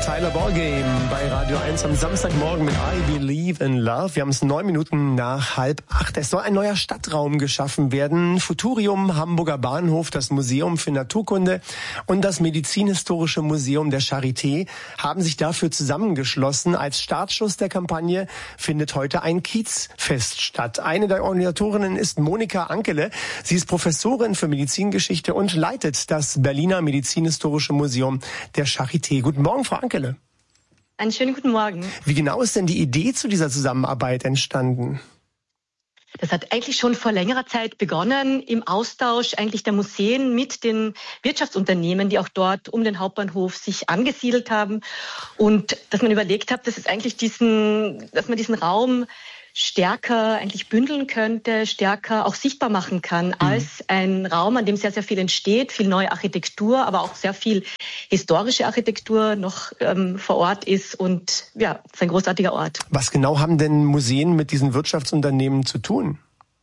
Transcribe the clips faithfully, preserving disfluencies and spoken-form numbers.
Tyler Ballgame bei Radio eins am Samstagmorgen mit I Believe in Love. Wir haben es neun Minuten nach halb acht. Es soll ein neuer Stadtraum geschaffen werden. Futurium, Hamburger Bahnhof, das Museum für Naturkunde und das Medizinhistorische Museum der Charité haben sich dafür zusammengeschlossen. Als Startschuss der Kampagne findet heute ein Kiezfest statt. Eine der Organisatorinnen ist Monika Ankele. Sie ist Professorin für Medizingeschichte und leitet das Berliner Medizinhistorische Museum der Charité. Guten Morgen, Frau Ankele. Einen schönen guten Morgen. Wie genau ist denn die Idee zu dieser Zusammenarbeit entstanden? Das hat eigentlich schon vor längerer Zeit begonnen, im Austausch eigentlich der Museen mit den Wirtschaftsunternehmen, die auch dort um den Hauptbahnhof sich angesiedelt haben. Und dass man überlegt hat, dass es eigentlich diesen, dass man diesen Raum stärker eigentlich bündeln könnte, stärker auch sichtbar machen kann als ein Raum, an dem sehr, sehr viel entsteht, viel neue Architektur, aber auch sehr viel historische Architektur noch ähm, vor Ort ist. Und ja, es ist ein großartiger Ort. Was genau haben denn Museen mit diesen Wirtschaftsunternehmen zu tun?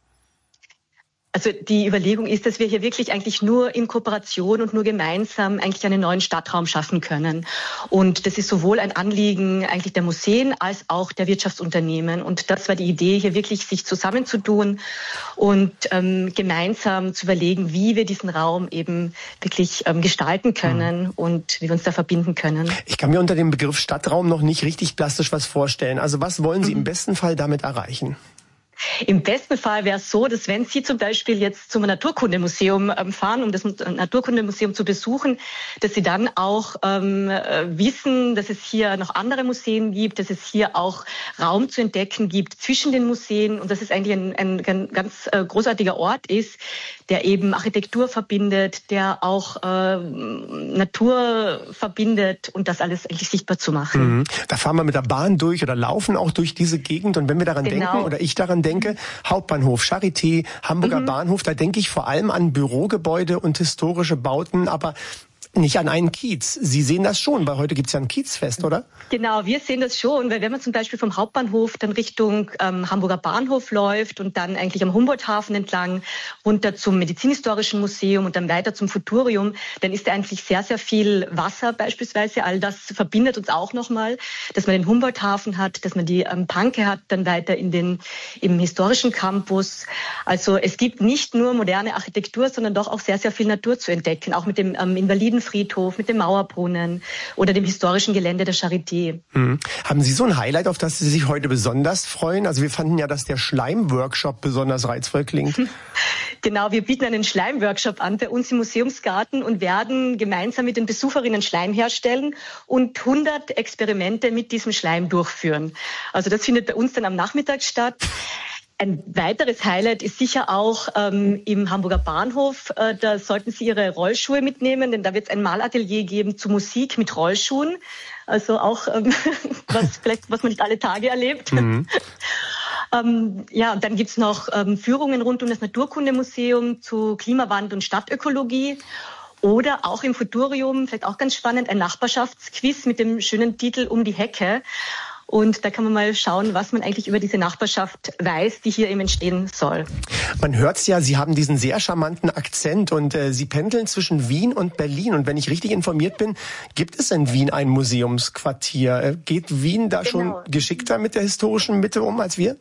Also die Überlegung ist, dass wir hier wirklich eigentlich nur in Kooperation und nur gemeinsam eigentlich einen neuen Stadtraum schaffen können. Und das ist sowohl ein Anliegen eigentlich der Museen als auch der Wirtschaftsunternehmen. Und das war die Idee, hier wirklich sich zusammenzutun und ähm, gemeinsam zu überlegen, wie wir diesen Raum eben wirklich ähm, gestalten können mhm. und wie wir uns da verbinden können. Ich kann mir unter dem Begriff Stadtraum noch nicht richtig plastisch was vorstellen. Also was wollen Sie mhm. im besten Fall damit erreichen? Im besten Fall wäre es so, dass wenn Sie zum Beispiel jetzt zum Naturkundemuseum fahren, um das Naturkundemuseum zu besuchen, dass Sie dann auch ähm, wissen, dass es hier noch andere Museen gibt, dass es hier auch Raum zu entdecken gibt zwischen den Museen und dass es eigentlich ein, ein, ein ganz äh, großartiger Ort ist, der eben Architektur verbindet, der auch äh, Natur verbindet und das alles eigentlich sichtbar zu machen. Mhm. Da fahren wir mit der Bahn durch oder laufen auch durch diese Gegend und wenn wir daran genau. denken oder ich daran denke, Hauptbahnhof, Charité, Hamburger mhm. Bahnhof, da denke ich vor allem an Bürogebäude und historische Bauten, aber nicht an einen Kiez. Sie sehen das schon, weil heute gibt's ja ein Kiezfest, oder? Genau, wir sehen das schon, weil wenn man zum Beispiel vom Hauptbahnhof dann Richtung ähm, Hamburger Bahnhof läuft und dann eigentlich am Humboldthafen entlang runter zum Medizinhistorischen Museum und dann weiter zum Futurium, dann ist da eigentlich sehr, sehr viel Wasser beispielsweise. All das verbindet uns auch nochmal, dass man den Humboldthafen hat, dass man die ähm, Panke hat, dann weiter in den im historischen Campus. Also es gibt nicht nur moderne Architektur, sondern doch auch sehr, sehr viel Natur zu entdecken, auch mit dem ähm, Invalidenfriedhof, mit dem Mauerbrunnen oder dem historischen Gelände der Charité. Hm. Haben Sie so ein Highlight, auf das Sie sich heute besonders freuen? Also wir fanden ja, dass der Schleimworkshop besonders reizvoll klingt. Genau, wir bieten einen Schleimworkshop an bei uns im Museumsgarten und werden gemeinsam mit den Besucherinnen Schleim herstellen und hundert Experimente mit diesem Schleim durchführen. Also das findet bei uns dann am Nachmittag statt. Ein weiteres Highlight ist sicher auch ähm, im Hamburger Bahnhof. Äh, da sollten Sie Ihre Rollschuhe mitnehmen, denn da wird es ein Malatelier geben zu Musik mit Rollschuhen. Also auch ähm, was vielleicht, was man nicht alle Tage erlebt. Mhm. ähm, ja, und dann gibt's noch ähm, Führungen rund um das Naturkundemuseum zu Klimawandel und Stadtökologie. Oder auch im Futurium, vielleicht auch ganz spannend, ein Nachbarschaftsquiz mit dem schönen Titel Um die Hecke. Und da kann man mal schauen, was man eigentlich über diese Nachbarschaft weiß, die hier eben entstehen soll. Man hört's ja, Sie haben diesen sehr charmanten Akzent und äh, Sie pendeln zwischen Wien und Berlin. Und wenn ich richtig informiert bin, gibt es in Wien ein Museumsquartier. Äh, geht Wien da genau. schon geschickter mit der historischen Mitte um als wir?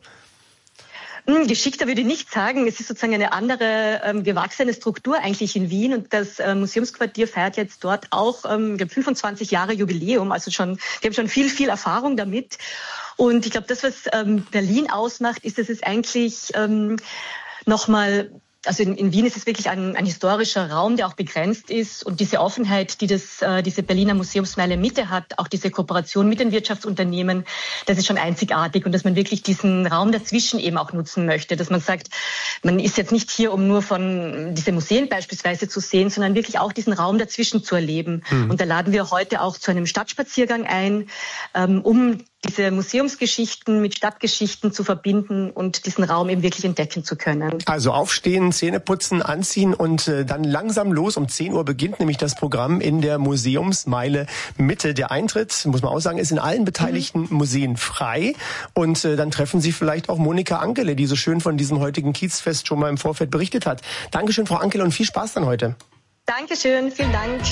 Geschickter würde ich nicht sagen. Es ist sozusagen eine andere ähm, gewachsene Struktur eigentlich in Wien und das äh, Museumsquartier feiert jetzt dort auch ähm, fünfundzwanzig Jahre Jubiläum. Also schon, wir haben schon viel, viel Erfahrung damit. Und ich glaube, das, was ähm, Berlin ausmacht, ist, dass es eigentlich ähm, nochmal Also in, in Wien ist es wirklich ein, ein historischer Raum, der auch begrenzt ist. Und diese Offenheit, die das, äh, diese Berliner Museumsmeile Mitte hat, auch diese Kooperation mit den Wirtschaftsunternehmen, das ist schon einzigartig. Und dass man wirklich diesen Raum dazwischen eben auch nutzen möchte. Dass man sagt, man ist jetzt nicht hier, um nur von diese Museen beispielsweise zu sehen, sondern wirklich auch diesen Raum dazwischen zu erleben. Mhm. Und da laden wir heute auch zu einem Stadtspaziergang ein, ähm, um diese Museumsgeschichten mit Stadtgeschichten zu verbinden und diesen Raum eben wirklich entdecken zu können. Also aufstehen, Zähne putzen, anziehen und äh, dann langsam los. Um zehn Uhr beginnt nämlich das Programm in der Museumsmeile Mitte. Der Eintritt, muss man auch sagen, ist in allen beteiligten mhm. Museen frei. Und äh, dann treffen Sie vielleicht auch Monika Ankele, die so schön von diesem heutigen Kiezfest schon mal im Vorfeld berichtet hat. Dankeschön, Frau Ankele, und viel Spaß dann heute. Dankeschön, vielen Dank.